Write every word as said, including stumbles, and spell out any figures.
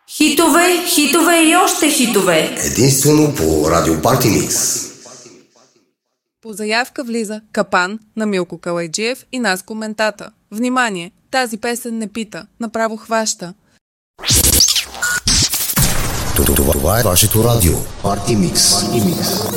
Хитове, хитове и още хитове. Единствено по Радио Парти Микс. По заявка влиза Капан на Милко Калайджиев и Наско Ментата. Внимание! Тази песен не пита, направо хваща. Това е вашето радио Парти Микс.